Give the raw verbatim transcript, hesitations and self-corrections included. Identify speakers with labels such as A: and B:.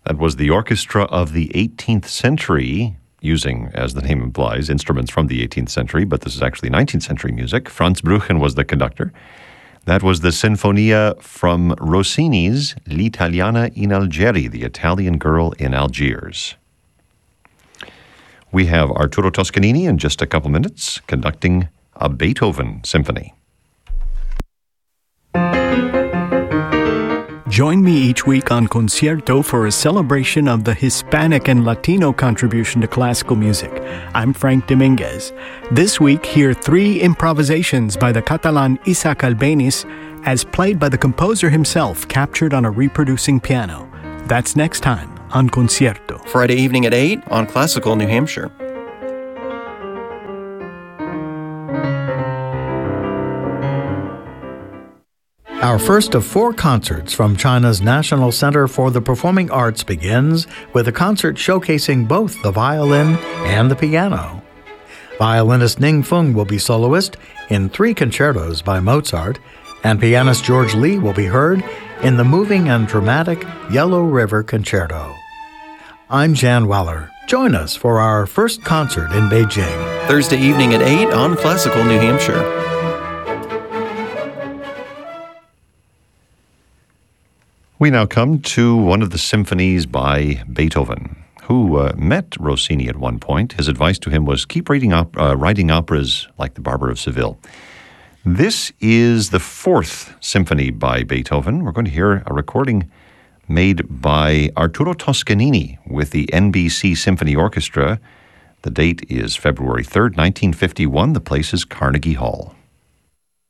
A: That was the orchestra of the eighteenth century, using, as the name implies, instruments from the eighteenth century, but this is actually nineteenth century music. Franz Bruchen was the conductor. That was the Sinfonia from Rossini's L'Italiana in Algeri, the Italian Girl in Algiers. We have Arturo Toscanini in just a couple minutes conducting a Beethoven symphony.
B: Join me each week on Concierto for a celebration of the Hispanic and Latino contribution to classical music. I'm Frank Dominguez. This week, hear three improvisations by the Catalan Isaac Albéniz as played by the composer himself, captured on a reproducing piano. That's next time on Concierto.
C: Friday evening at eight on Classical New Hampshire.
D: Our first of four concerts from China's National Center for the Performing Arts begins with a concert showcasing both the violin and the piano. Violinist Ning Feng will be soloist in three concertos by Mozart, and pianist George Lee will be heard in the moving and dramatic Yellow River Concerto. I'm Jan Weller. Join us for our first concert in Beijing.
C: Thursday evening at eight on Classical New Hampshire.
A: We now come to one of the symphonies by Beethoven, who uh, met Rossini at one point. His advice to him was keep reading op- uh, writing operas like The Barber of Seville. This is the fourth symphony by Beethoven. We're going to hear a recording made by Arturo Toscanini with the N B C Symphony Orchestra. The date is February third, nineteen fifty-one. The place is Carnegie Hall.